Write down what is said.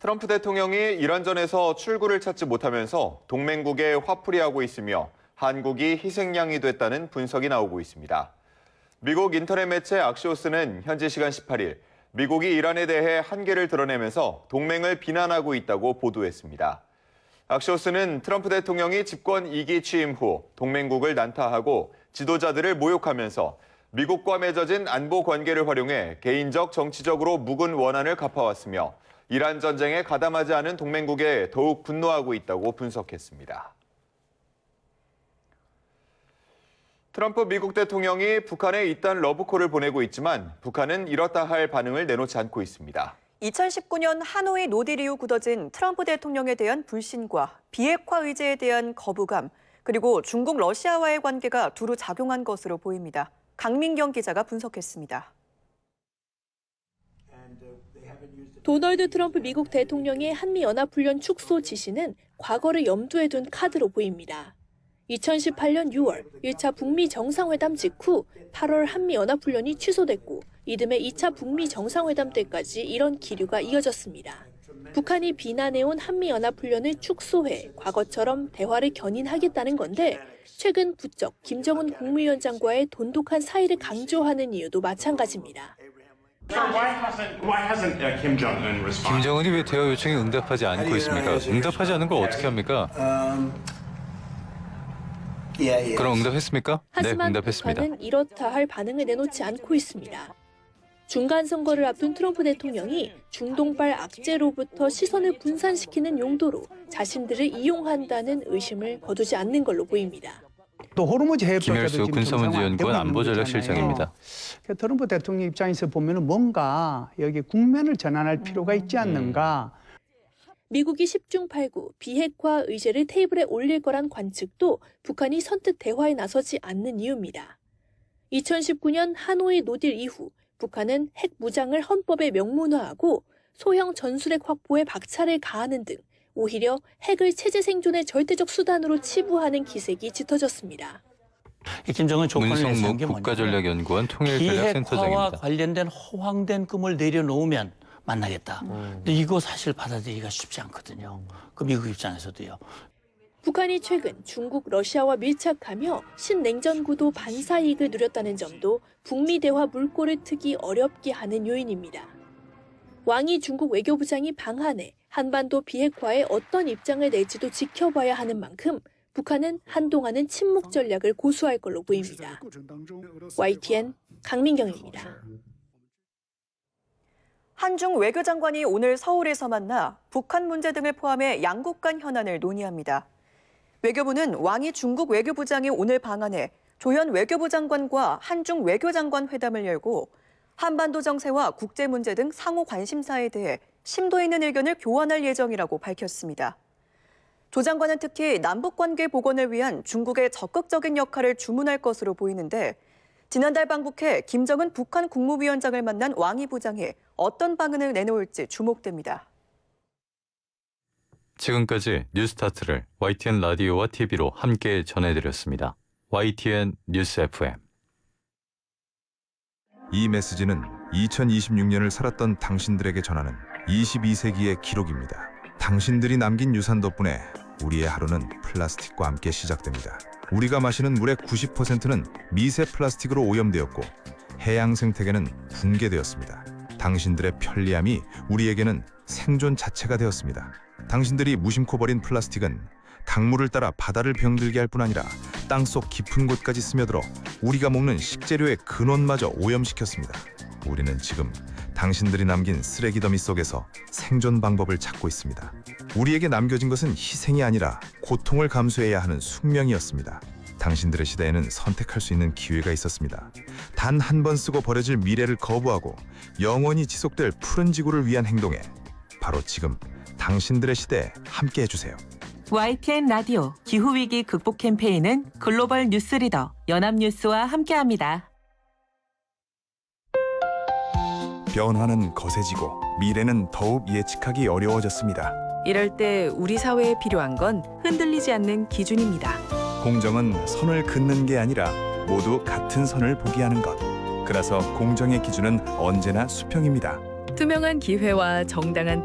트럼프 대통령이 이란전에서 출구를 찾지 못하면서 동맹국에 화풀이하고 있으며 한국이 희생양이 됐다는 분석이 나오고 있습니다. 미국 인터넷 매체 악시오스는 현지 시간 18일 미국이 이란에 대해 한계를 드러내면서 동맹을 비난하고 있다고 보도했습니다. 악시오스는 트럼프 대통령이 집권 2기 취임 후 동맹국을 난타하고 지도자들을 모욕하면서 미국과 맺어진 안보 관계를 활용해 개인적 정치적으로 묵은 원한을 갚아왔으며 이란 전쟁에 가담하지 않은 동맹국에 더욱 분노하고 있다고 분석했습니다. 트럼프 미국 대통령이 북한에 잇단 러브콜을 보내고 있지만 북한은 이렇다 할 반응을 내놓지 않고 있습니다. 2019년 하노이 노딜 이후 굳어진 트럼프 대통령에 대한 불신과 비핵화 의제에 대한 거부감, 그리고 중국 러시아와의 관계가 두루 작용한 것으로 보입니다. 강민경 기자가 분석했습니다. 도널드 트럼프 미국 대통령의 한미연합훈련 축소 지시는 과거를 염두에 둔 카드로 보입니다. 2018년 6월 1차 북미 정상회담 직후 8월 한미연합훈련이 취소됐고 이듬해 2차 북미 정상회담 때까지 이런 기류가 이어졌습니다. 북한이 비난해온 한미연합훈련을 축소해 과거처럼 대화를 견인하겠다는 건데 최근 부쩍 김정은 국무위원장과의 돈독한 사이를 강조하는 이유도 마찬가지입니다. 김정은이 왜 대화 요청에 응답하지 않고 있습니까? 응답하지 않은 걸 어떻게 합니까? 그럼 응답했습니까? 하지만 네, 응답했습니다. 북한은 이렇다 할 반응을 내놓지 않고 있습니다. 중간 선거를 앞둔 트럼프 대통령이 중동발 악재로부터 시선을 분산시키는 용도로 자신들을 이용한다는 의심을 거두지 않는 걸로 보입니다. 또 호르무즈 해협 김열수 군사문제연구원 안보전략실장입니다. 트럼프 대통령 입장에서 보면 뭔가 여기 국면을 전환할 필요가 있지 않는가. 미국이 10중 8구 비핵화 의제를 테이블에 올릴 거란 관측도 북한이 선뜻 대화에 나서지 않는 이유입니다. 2019년 하노이 노딜 이후 북한은 핵 무장을 헌법에 명문화하고 소형 전술핵 확보에 박차를 가하는 등 오히려 핵을 체제 생존의 절대적 수단으로 치부하는 기색이 짙어졌습니다. 김정은 조건을 내세운 게 국가전략연구원 통일전략센터장입니다. 비핵화와 관련된 허황된 꿈을 내려놓으면 만나겠다. 근데 이거 사실 받아들이기가 쉽지 않거든요. 그 미국 입장에서도요. 북한이 최근 중국, 러시아와 밀착하며 신냉전 구도 반사이익을 누렸다는 점도 북미 대화 물꼬를 트기 어렵게 하는 요인입니다. 왕이 중국 외교부장이 방한해 한반도 비핵화에 어떤 입장을 낼지도 지켜봐야 하는 만큼 북한은 한동안은 침묵 전략을 고수할 걸로 보입니다. YTN 강민경입니다. 한중 외교장관이 오늘 서울에서 만나 북한 문제 등을 포함해 양국 간 현안을 논의합니다. 외교부는 왕이 중국 외교부장이 오늘 방한해 조현 외교부 장관과 한중 외교장관 회담을 열고 한반도 정세와 국제 문제 등 상호 관심사에 대해 심도 있는 의견을 교환할 예정이라고 밝혔습니다. 조 장관은 특히 남북관계 복원을 위한 중국의 적극적인 역할을 주문할 것으로 보이는데 지난달 방북해 김정은 북한 국무위원장을 만난 왕이 부장이 어떤 방안을 내놓을지 주목됩니다. 지금까지 뉴스타트를 YTN 라디오와 TV로 함께 전해드렸습니다. YTN 뉴스 FM. 이 메시지는 2026년을 살았던 당신들에게 전하는 22세기의 기록입니다. 당신들이 남긴 유산 덕분에 우리의 하루는 플라스틱과 함께 시작됩니다. 우리가 마시는 물의 90%는 미세 플라스틱으로 오염되었고 해양 생태계는 붕괴되었습니다. 당신들의 편리함이 우리에게는 생존 자체가 되었습니다. 당신들이 무심코 버린 플라스틱은 강물을 따라 바다를 병들게 할 뿐 아니라 땅속 깊은 곳까지 스며들어 우리가 먹는 식재료의 근원마저 오염시켰습니다. 우리는 지금 당신들이 남긴 쓰레기 더미 속에서 생존 방법을 찾고 있습니다. 우리에게 남겨진 것은 희생이 아니라 고통을 감수해야 하는 숙명이었습니다. 당신들의 시대에는 선택할 수 있는 기회가 있었습니다. 단 한 번 쓰고 버려질 미래를 거부하고 영원히 지속될 푸른 지구를 위한 행동에 바로 지금 당신들의 시대에 함께 해주세요. YTN 라디오 기후위기 극복 캠페인은 글로벌 뉴스리더 연합뉴스와 함께합니다. 변화는 거세지고 미래는 더욱 예측하기 어려워졌습니다. 이럴 때 우리 사회에 필요한 건 흔들리지 않는 기준입니다. 공정은 선을 긋는 게 아니라 모두 같은 선을 보게 하는 것. 그래서 공정의 기준은 언제나 수평입니다. 투명한 기회와 정당한